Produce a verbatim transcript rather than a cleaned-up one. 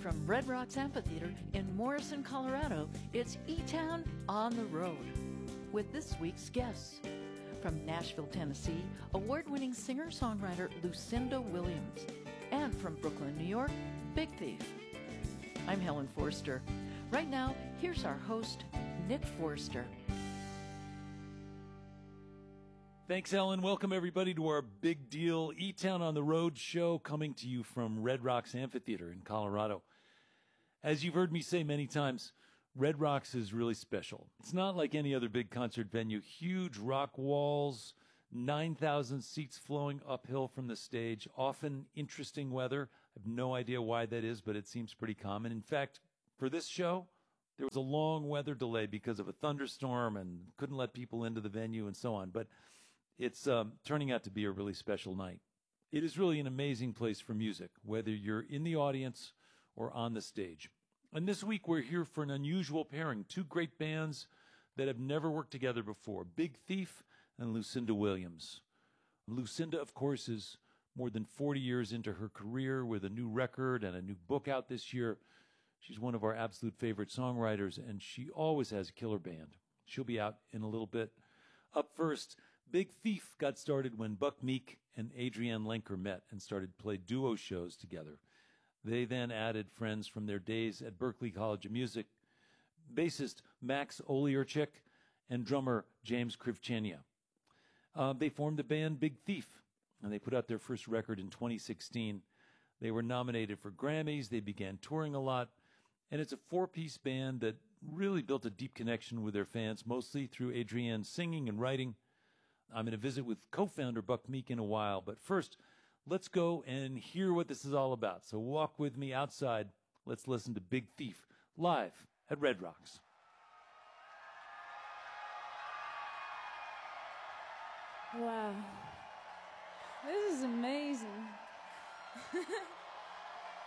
From Red Rocks Amphitheater in Morrison, Colorado, it's E-Town on the Road with this week's guests. From Nashville, Tennessee, award-winning singer-songwriter Lucinda Williams. And from Brooklyn, New York, Big Thief. I'm Helen Forster. Right now, here's our host, Nick Forster. Thanks, Ellen. Welcome, everybody, to our big deal E-Town on the Road show coming to you from Red Rocks Amphitheater in Colorado. As you've heard me say many times, Red Rocks is really special. It's not like any other big concert venue. Huge rock walls, nine thousand seats flowing uphill from the stage, often interesting weather. I have no idea why that is, but it seems pretty common. In fact, for this show, there was a long weather delay because of a thunderstorm and couldn't let people into the venue and so on. But it's um, turning out to be a really special night. It is really an amazing place for music, whether you're in the audience or on the stage. And this week we're here for an unusual pairing, two great bands that have never worked together before, Big Thief and Lucinda Williams. Lucinda, of course, is more than forty years into her career with a new record and a new book out this year. She's one of our absolute favorite songwriters, and she always has a killer band. She'll be out in a little bit. Up first, Big Thief got started when Buck Meek and Adrienne Lenker met and started to play duo shows together. They then added friends from their days at Berklee College of Music, bassist Max Oliarchik and drummer James Krivchenia. Uh, they formed the band Big Thief, and they put out their first record in twenty sixteen. They were nominated for Grammys. They began touring a lot, and it's a four-piece band that really built a deep connection with their fans, mostly through Adrienne's singing and writing. I'm going to visit with co-founder Buck Meek in a while, but first, let's go and hear what this is all about. So walk with me outside. Let's listen to Big Thief live at Red Rocks. Wow. This is amazing.